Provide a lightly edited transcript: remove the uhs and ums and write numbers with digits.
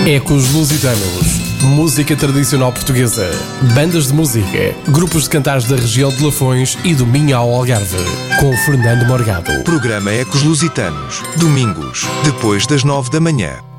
Ecos Lusitanos, música tradicional portuguesa, bandas de música, grupos de cantares da região de Lafões e do Minho ao Algarve, com Fernando Morgado. Programa Ecos Lusitanos, domingos, depois das 9 da manhã.